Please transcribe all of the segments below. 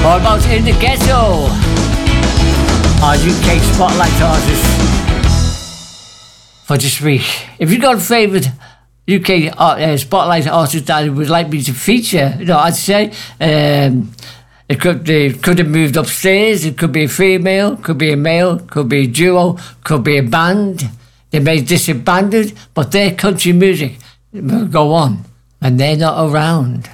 What about In the Ghetto? Our UK Spotlight artists for this week. If you've got a favourite UK Spotlight artist that you would like me to feature, I'd say it could have moved upstairs. It could be a female, could be a male, could be a duo, could be a band. They may disbanded, but their country music will go on, and they're not around.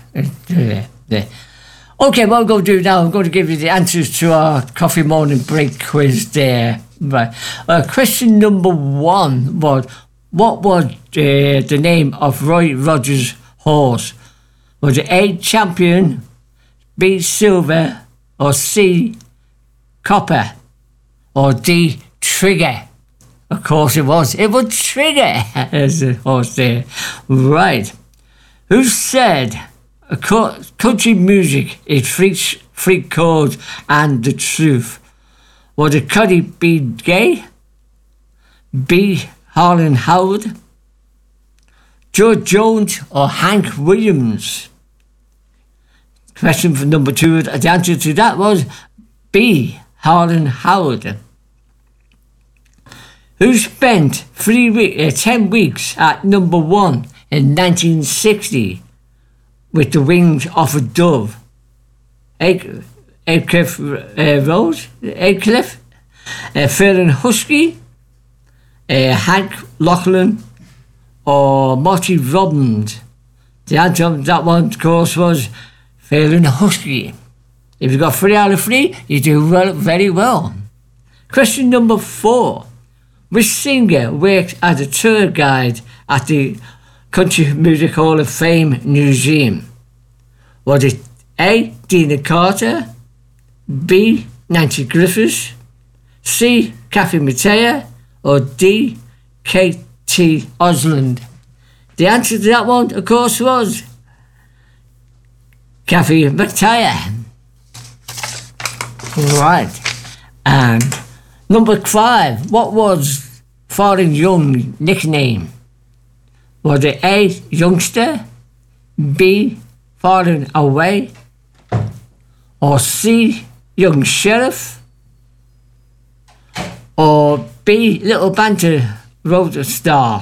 Okay, what I'm going to do now, I'm going to give you the answers to our coffee morning break quiz there. Right. Question number 1 was, what was the name of Roy Rogers' horse? Was it A, Champion, B, Silver, or C, Copper, or D, Trigger? Of course it was. It was Trigger as the horse there. Right. Who said country music is freak chords and the truth? Was it Cuddy B. Gay, B. Harlan Howard, George Jones, or Hank Williams? Question for number 2. The answer to that was B. Harlan Howard. Who spent 10 weeks at number 1 in 1960 with The Wings of a Dove? Aycliffe Rose, Fearlin' Husky, Hank Lachlan, or Marty Robbins? The answer to that one, of course, was Fearlin' Husky. If you got 3 out of 3, you do very well. Question number 4. Which singer worked as a tour guide at the Country Music Hall of Fame Museum? Was it A. Dina Carter, B. Nancy Griffiths, C. Kathy Mattea, or D. K.T. Osland? The answer to that one, of course, was Kathy Mattea. Right. And number 5, what was Farring Young's nickname? Was it A, Youngster, B, Farring Away, or C, Young Sheriff, or B, Little Banter Road Star?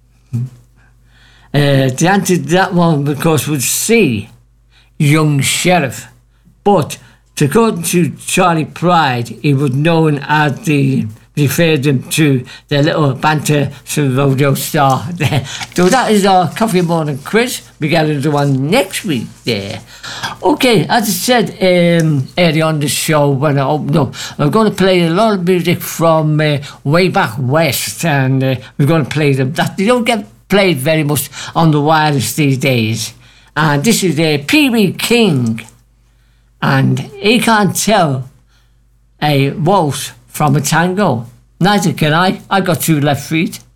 The answer to that one, of course, was C, Young Sheriff. But according to Charlie Pride, he was known as referred him to the Little Banter Rodeo Star there. So that is our coffee morning quiz. We get into one next week there. Okay, as I said early on the show when I opened up, I'm going to play a lot of music from way back west, and we're going to play them that they don't get played very much on the wireless these days. And this is Pee Wee King, and he can't tell a waltz from a tango. Neither can I. I got 2 left feet.